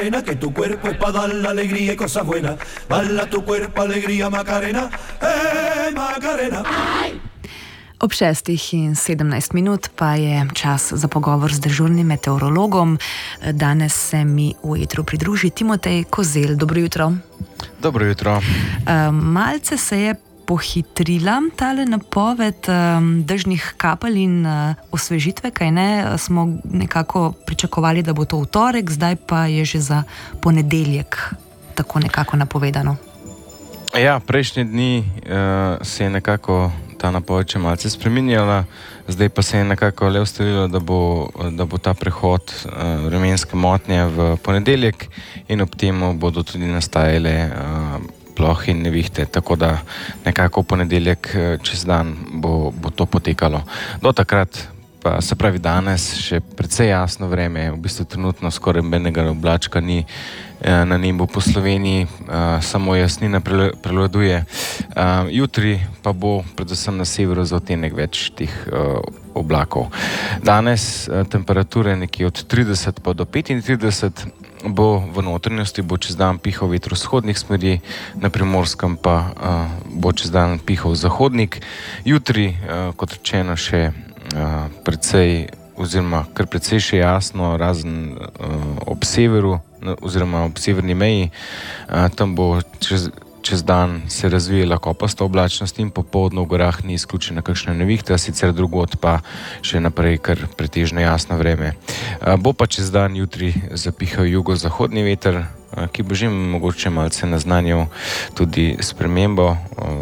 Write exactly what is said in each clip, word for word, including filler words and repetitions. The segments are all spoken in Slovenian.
Que tu cuerpo es para dar la alegría y cosas buenas. Bala tu cuerpo, alegría, Macarena. Eh, Macarena. Ob šestih in sedemnajst minut pa je čas za pogovor z dežurnim meteorologom. Danes se mi v etru pridruži Timotej Kozelj. Dobro jutro. Dobro jutro. Malce se je pohitrila tale napoved dežnih kapelj in osvežitve, kaj ne? Smo nekako pričakovali, da bo to v torek, zdaj pa je že za ponedeljek tako nekako napovedano. Ja, prejšnji dni uh, se je nekako ta napoved še malce spreminjala, zdaj pa se je nekako le ustavilo, da bo, da bo ta prehod uh, vremenske motnje v ponedeljek in ob temu bodo tudi nastajale uh, plohe in nevihte, tako da nekako v ponedeljek čez dan bo, bo to potekalo. Do takrat pa, se pravi danes, še precej jasno vreme, v bistvu trenutno skoraj nobenega oblačka ni na nebu po Sloveniji, uh, samo jasnina prevladuje. Uh, jutri pa bo predvsem na severu za odtenek več teh uh, oblakov. Danes uh, temperature nekje od trideset pa do petintrideset, bo v notranjosti bo čez dan pihal veter vzhodnih smeri, na Primorskem pa uh, bo čez dan pihal zahodnik. Jutri, uh, kot rečeno, še uh, precej oziroma kar precej še jasno, razen uh, ob severu oziroma ob severni meji, uh, tam bo čez, čez dan se razvijala kopasta oblačnost in popoldne v gorah ni izključena kakšna nevihta, sicer drugod pa še naprej kar pretežno jasno vreme. Uh, bo pa čez dan jutri zapihal jugozahodni veter, uh, ki bo že mogoče malce naznanjal tudi spremembo uh,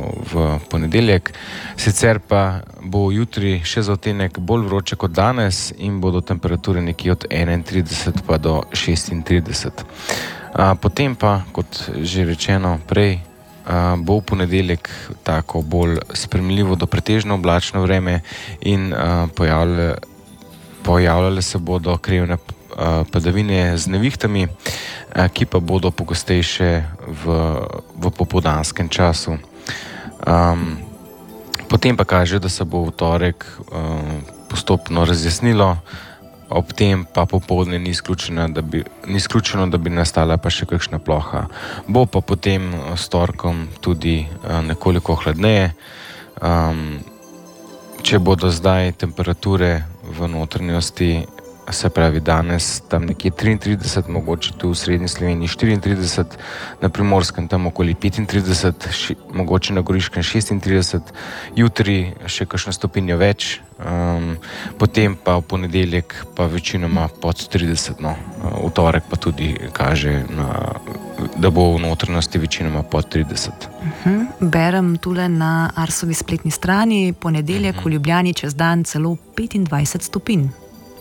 v ponedeljek. Sicer pa bo jutri še za odtenek bolj vroče kot danes in bodo temperature nekje od enaintrideset pa do šestintrideset. A, potem pa, kot že rečeno prej, a, bo v ponedeljek tako bolj spremljivo do pretežno oblačno vreme in a, pojavljale, pojavljale se bodo krajevne a, padavine z nevihtami, a, ki pa bodo pogostejše v, v popoldanskem času. Um, Potem pa kaže, da se bo v torek uh, postopno razjasnilo, ob tem pa popoldne ni izključeno, da bi, ni izključeno, da bi nastala pa še kakšna ploha. Bo pa potem s torkom tudi uh, nekoliko hladneje. Um, če bodo zdaj temperature v notranjosti, se pravi danes tam nekje triintrideset, mogoče tu v srednji Sloveniji štiriintrideset, na Primorskem tam okoli petintrideset, ši, mogoče na Goriškem šestintrideset, jutri še kakšno stopinjo več, um, potem pa v ponedeljek pa večinoma pod trideset, no. V torek pa tudi kaže, na, da bo v notranjosti večinoma pod trideset. Uh-huh. Berem tule na Arsovi spletni strani, ponedeljek uh-huh. v Ljubljani čez dan celo petindvajset stopinj.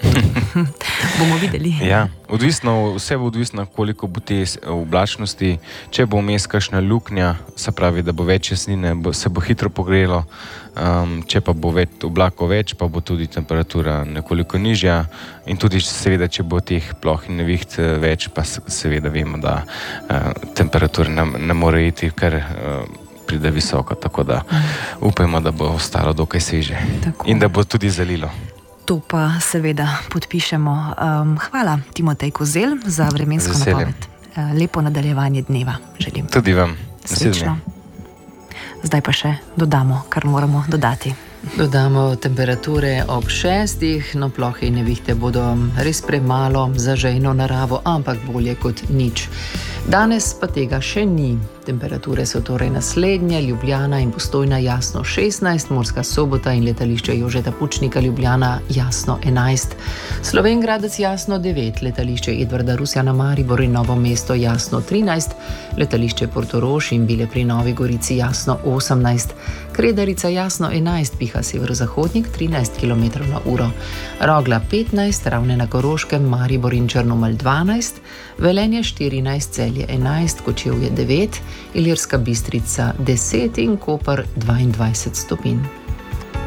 Bomo videli. Ja, odvisno, vse bo odvisno, koliko bo te oblačnosti. Če bo vmes kakšna luknja, se pravi, da bo več jasnine, bo, se bo hitro pogrelo. Um, če pa bo več oblakov več, pa bo tudi temperatura nekoliko nižja. In tudi seveda, če bo teh ploh in neviht več, pa seveda vemo, da uh, temperatura ne, ne more iti kar uh, pride visoko. Tako da upajmo, da bo ostalo dokaj sveže. In da bo tudi zalilo. To pa seveda podpišemo. Um, hvala, Timotej Kozelj, za vremensko napoved. Uh, lepo nadaljevanje dneva želim. Tudi vam. Srečno. Zdaj pa še dodamo, kar moramo dodati. Dodamo temperature ob šestih, no plohe in nevihte bodo res premalo za žejno naravo, ampak bolje kot nič. Danes pa tega še ni. Temperature so torej naslednje: Ljubljana in Postojna jasno šestnajst, Murska Sobota in letališče Jožeta Pučnika Ljubljana jasno enajst, Slovenj Gradec jasno devet, letališče Edvarda Rusjana Maribor in Novo mesto jasno trinajst, letališče Portorož in Bile pri Novi Gorici jasno osemnajst, Kredarica jasno enajst, piha severozahodnik trinajst kilometrov na uro, Rogla petnajst, Ravne na Koroškem, Maribor in Črnomelj dvanajst, Velenje štirinajst, Celje enajst, Kočevje devet, Ilirska Bistrica deset in Koper dvaindvajset stopinj.